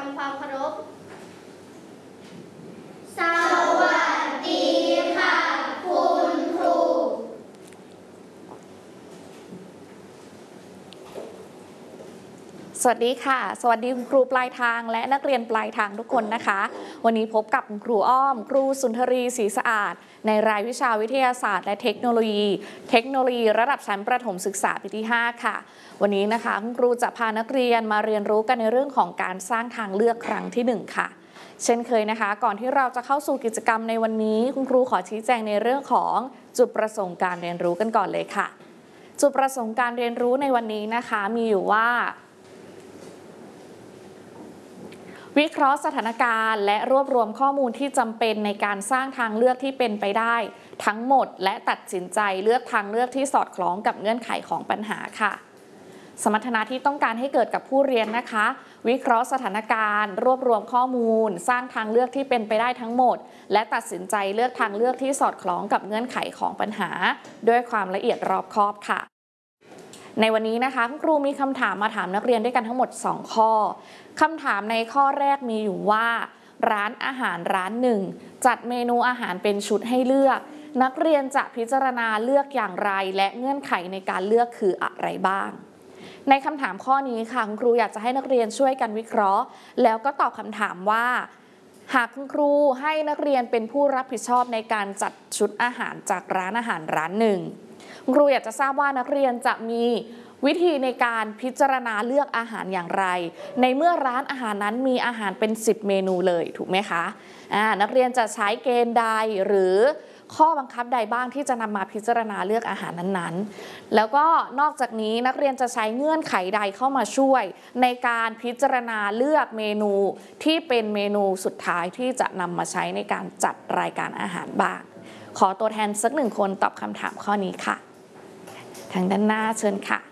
ำความเคารพสวัสดีค่ะคุณครูสวัสดีค่ะสวัสดีคุณครูปลายทางและนักเรียนปลายทางทุกคนนะคะวันนี้พบกับคุณครูอ้อมครูสุนทรีศรีสะอาดในรายวิชาวิทยาศาสตร์และเทคโนโลยีระดับชั้นประถมศึกษาปีที่5ค่ะวันนี้นะคะคุณครูจะพานักเรียนมาเรียนรู้กันในเรื่องของการสร้างทางเลือกครั้งที่1ค่ะเช่นเคยนะคะก่อนที่เราจะเข้าสู่กิจกรรมในวันนี้คุณครูขอชี้แจงในเรื่องของจุดประสงค์การเรียนรู้กันก่อนเลยค่ะจุดประสงค์การเรียนรู้ในวันนี้นะคะมีอยู่ว่าวิเคราะห์สถานการณ์และรวบรวมข้อมูลที่จำเป็นในการสร้างทางเลือกที่เป็นไปได้ทั้งหมดและตัดสินใจเลือกทางเลือกที่สอดคล้องกับเงื่อนไขของปัญหาค่ะสมรรถนะที่ต้องการให้เกิดกับผู้เรียนนะคะวิเคราะห์สถานการณ์รวบรวมข้อมูลสร้างทางเลือกที่เป็นไปได้ทั้งหมดและตัดสินใจเลือกทางเลือกที่สอดคล้องกับเงื่อนไขของปัญหาด้วยความละเอียดรอบคอบค่ะในวันนี้นะคะคุณครูมีคำถามมาถามนักเรียนด้วยกันทั้งหมด2ข้อคำถามในข้อแรกมีอยู่ว่าร้านอาหารร้านหนึ่งจัดเมนูอาหารเป็นชุดให้เลือกนักเรียนจะพิจารณาเลือกอย่างไรและเงื่อนไขในการเลือกคืออะไรบ้างในคำถามข้อนี้ค่ะคุณครูอยากจะให้นักเรียนช่วยกันวิเคราะห์แล้วก็ตอบคำถามว่าหากคุณครูให้นักเรียนเป็นผู้รับผิดชอบในการจัดชุดอาหารจากร้านอาหารร้านหนึ่งคุณครูอยากจะทราบว่านักเรียนจะมีวิธีในการพิจารณาเลือกอาหารอย่างไรในเมื่อร้านอาหารนั้นมีอาหารเป็น10เมนูเลยถูกไหมคะนักเรียนจะใช้เกณฑ์ใดหรือข้อบังคับใดบ้างที่จะนำมาพิจารณาเลือกอาหารนั้นๆแล้วก็นอกจากนี้นักเรียนจะใช้เงื่อนไขใดเข้ามาช่วยในการพิจารณาเลือกเมนูที่เป็นเมนูสุดท้ายที่จะนำมาใช้ในการจัดรายการอาหารบ้างขอตัวแทนสัก1คนตอบคำถามข้อนี้ค่ะทางด้านหน้าเชิญค่ะ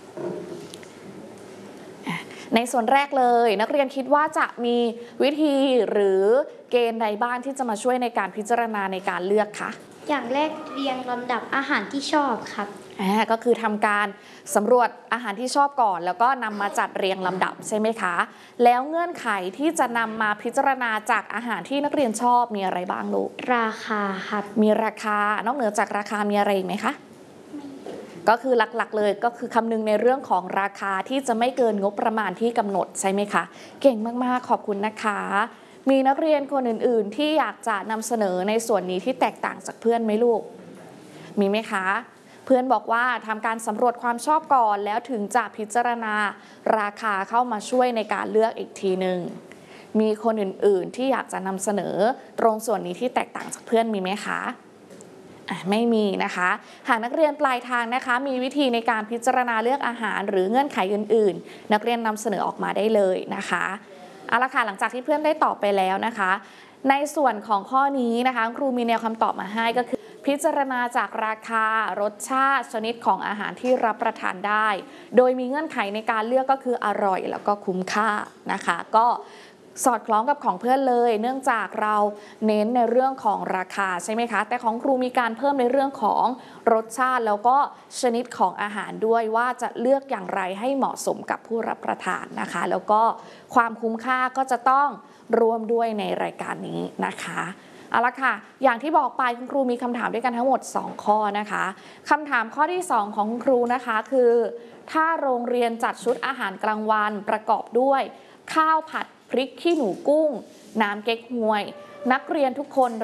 ในส่วนแรกเลยนักเรียนคิดว่าจะมีวิธีหรือเกณฑ์ใดบ้างที่จะมาช่วยในการพิจารณาในการเลือกคะอย่างแรกเรียงลำดับอาหารที่ชอบครับก็คือทำการสำรวจอาหารที่ชอบก่อนแล้วก็นำมาจัดเรียงลำดับใช่ไหมคะแล้วเงื่อนไขที่จะนำมาพิจารณาจากอาหารที่นักเรียนชอบมีอะไรบ้างลูกราคาครับมีราคานอกเหนือจากราคามีอะไรอีกไหมคะก็คือหลักๆเลยก็คือคำนึงในเรื่องของราคาที่จะไม่เกินงบประมาณที่กำหนดใช่ไหมคะเก่งมากๆขอบคุณนะคะมีนักเรียนคนอื่นๆที่อยากจะนำเสนอในส่วนนี้ที่แตกต่างจากเพื่อนไหมลูกมีไหมคะเพื่อนบอกว่าทำการสำรวจความชอบก่อนแล้วถึงจะพิจารณาราคาเข้ามาช่วยในการเลือกอีกทีหนึ่งมีคนอื่นๆที่อยากจะนำเสนอตรงส่วนนี้ที่แตกต่างจากเพื่อนมีไหมคะไม่มีนะคะหากนักเรียนปลายทางนะคะมีวิธีในการพิจารณาเลือกอาหารหรือเงื่อนไขอื่นๆนักเรียนนำเสนอออกมาได้เลยนะคะเอาละค่ะหลังจากที่เพื่อนได้ตอบไปแล้วนะคะในส่วนของข้อนี้นะคะครูมีแนวคำตอบมาให้ก็คือพิจารณาจากราคารสชาติชนิดของอาหารที่รับประทานได้โดยมีเงื่อนไขในการเลือกก็คืออร่อยแล้วก็คุ้มค่านะคะก็สอดคล้องกับของเพื่อนเลยเนื่องจากเราเน้นในเรื่องของราคาใช่ไหมคะแต่ของครูมีการเพิ่มในเรื่องของรสชาติแล้วก็ชนิดของอาหารด้วยว่าจะเลือกอย่างไรให้เหมาะสมกับผู้รับประทานนะคะแล้วก็ความคุ้มค่าก็จะต้องร่วมด้วยในรายการนี้นะคะเอาละค่ะอย่างที่บอกไปคุณครูมีคำถามด้วยกันทั้งหมด2ข้อนะคะคำถามข้อที่2ของคุณครูนะคะคือถ้าโรงเรียนจัดชุดอาหารกลางวันประกอบด้วยข้าวผัดพริกขี้หนูกุ้งน้ำเก๊กฮวยนักเรียนทุกคน